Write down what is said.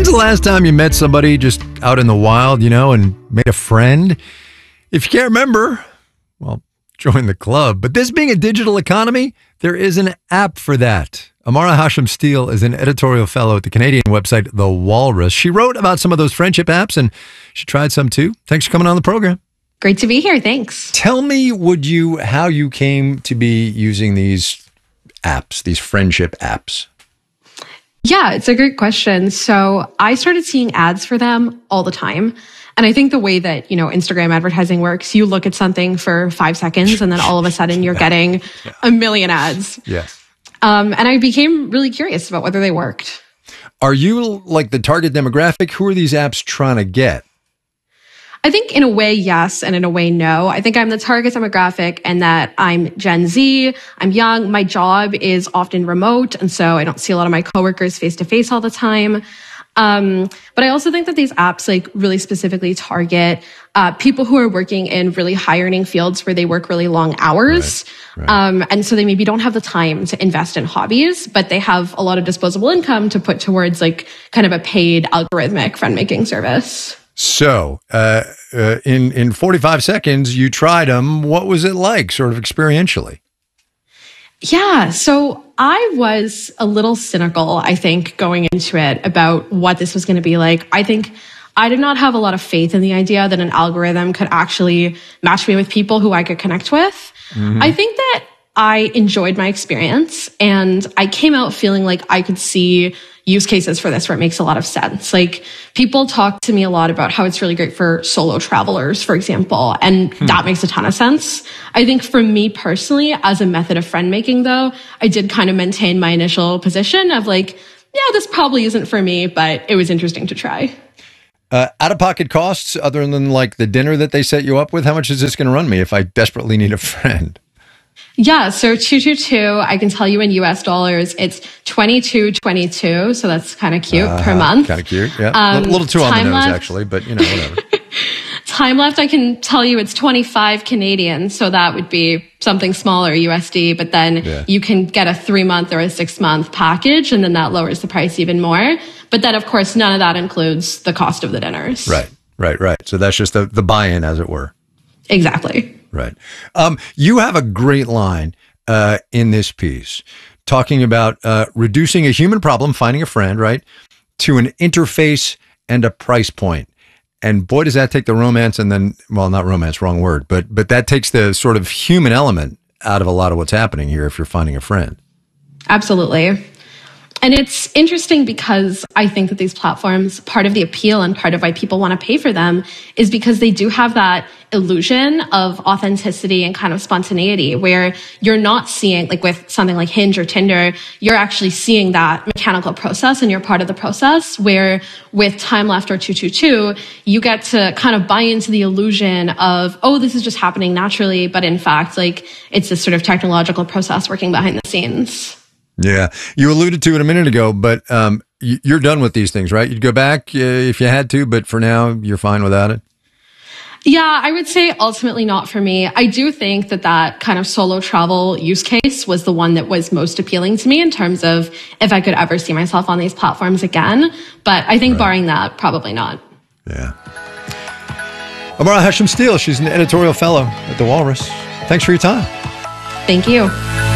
When's the last time you met somebody just out in the wild, and made a friend? If you can't remember, well, join the club. But this being a digital economy, there is an app for that. Amara Hashim-Steele is an editorial fellow at the Canadian website, The Walrus. She wrote about some of those friendship apps, and she tried some too. Thanks for coming on the program. Great to be here. Thanks. Tell me, how you came to be using these apps, these friendship apps? Yeah, it's a great question. So I started seeing ads for them all the time. And I think the way that, Instagram advertising works, you look at something for 5 seconds and then all of a sudden you're getting a million ads. Yes. And I became really curious about whether they worked. Are you like the target demographic? Who are these apps trying to get? I think in a way, yes, and in a way, no. I think I'm the target demographic and that I'm Gen Z, I'm young, my job is often remote, and so I don't see a lot of my coworkers face to face all the time. But I also think that these apps really specifically target people who are working in really high earning fields where they work really long hours. Right. And so they maybe don't have the time to invest in hobbies, but they have a lot of disposable income to put towards kind of a paid algorithmic friend making service. So, in 45 seconds, you tried them. What was it like, sort of experientially? Yeah, so I was a little cynical, I think, going into it about what this was going to be like. I think I did not have a lot of faith in the idea that an algorithm could actually match me with people who I could connect with. Mm-hmm. I think that I enjoyed my experience and I came out feeling like I could see use cases for this where it makes a lot of sense. People talk to me a lot about how it's really great for solo travelers, for example, and that makes a ton of sense. I think for me personally, as a method of friend making though, I did kind of maintain my initial position of this probably isn't for me, but it was interesting to try. Out-of-pocket costs, other than the dinner that they set you up with, how much is this going to run me if I desperately need a friend? Yeah, so 222, I can tell you in US dollars, it's $22.22, so that's kind of cute per month. Kind of cute, yeah. A little too on the nose, actually, but whatever. Time left, I can tell you it's 25 Canadian, so that would be something smaller USD, but then you can get a 3-month or a 6-month package, and then that lowers the price even more. But then, of course, none of that includes the cost of the dinners. Right. So that's just the buy-in, as it were. Exactly. Right. You have a great line in this piece talking about reducing a human problem, finding a friend, right, to an interface and a price point. And boy, does that take the romance and then, well, not romance, wrong word, but that takes the sort of human element out of a lot of what's happening here if you're finding a friend. Absolutely. And it's interesting because I think that these platforms, part of the appeal and part of why people want to pay for them is because they do have that illusion of authenticity and kind of spontaneity where you're not seeing, with something like Hinge or Tinder, you're actually seeing that mechanical process and you're part of the process, where with Time Left or 222, you get to kind of buy into the illusion of, oh, this is just happening naturally. But in fact, it's this sort of technological process working behind the scenes. Yeah. You alluded to it a minute ago, but you're done with these things, right? You'd go back if you had to, but for now, you're fine without it? Yeah, I would say ultimately not for me. I do think that kind of solo travel use case was the one that was most appealing to me in terms of if I could ever see myself on these platforms again. But I think barring that, probably not. Yeah. Amara Hashim-Steele, she's an editorial fellow at The Walrus. Thanks for your time. Thank you.